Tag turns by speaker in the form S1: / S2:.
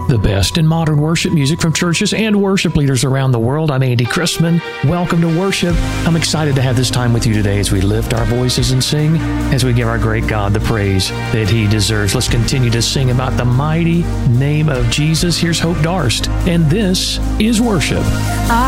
S1: The best in modern worship music from churches and worship leaders around the world. I'm Andy Christman. Welcome to worship. I'm excited to have this time with you today as we lift our voices and sing, as we give our great God the praise that He deserves. Let's continue to sing about the mighty name of Jesus. Here's Hope Darst, and this is worship.